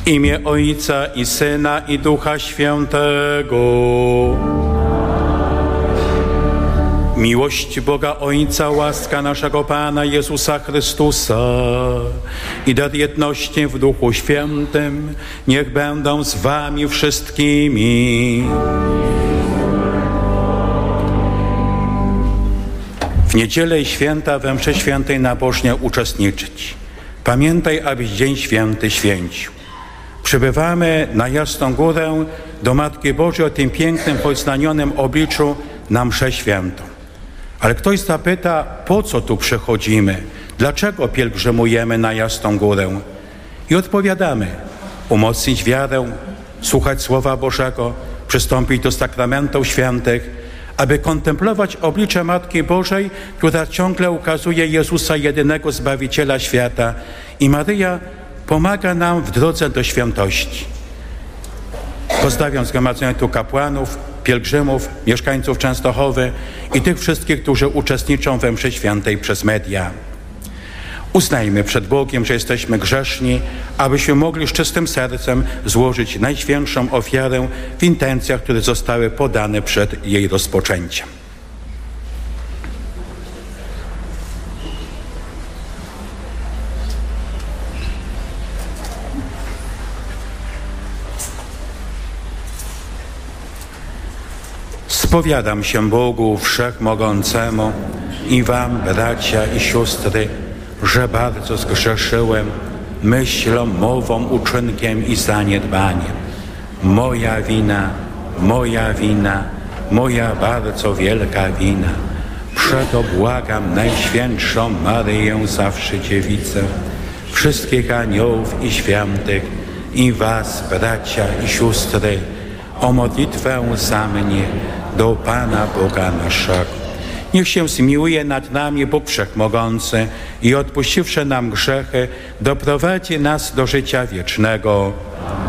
W imię Ojca i Syna i Ducha Świętego. Miłość Boga Ojca, łaska naszego Pana Jezusa Chrystusa i dar jedności w Duchu Świętym niech będą z wami wszystkimi. W niedzielę i święta we mszy świętej nabożnie uczestniczyć. Pamiętaj, abyś Dzień Święty święcił. Przybywamy na Jasną Górę do Matki Bożej o tym pięknym, poznanionym obliczu na mszę świętą. Ale ktoś zapyta, po co tu przychodzimy? Dlaczego pielgrzymujemy na Jasną Górę? I odpowiadamy, umocnić wiarę, słuchać Słowa Bożego, przystąpić do sakramentów świętych, aby kontemplować oblicze Matki Bożej, która ciągle ukazuje Jezusa, jedynego Zbawiciela świata. I Maryja pomaga nam w drodze do świętości. Pozdrawiam zgromadzonych tu kapłanów, pielgrzymów, mieszkańców Częstochowy i tych wszystkich, którzy uczestniczą we mszy świętej przez media. Uznajmy przed Bogiem, że jesteśmy grzeszni, abyśmy mogli z czystym sercem złożyć najświętszą ofiarę w intencjach, które zostały podane przed jej rozpoczęciem. Spowiadam się Bogu Wszechmogącemu i wam, bracia i siostry, że bardzo zgrzeszyłem myślą, mową, uczynkiem i zaniedbaniem. Moja wina, moja bardzo wielka wina. Przeto błagam Najświętszą Maryję, zawsze Dziewicę, wszystkich aniołów i świętych i was, bracia i siostry, o modlitwę za mnie do Pana Boga naszego. Niech się zmiłuje nad nami Bóg Wszechmogący i odpuściwszy nam grzechy, doprowadzi nas do życia wiecznego.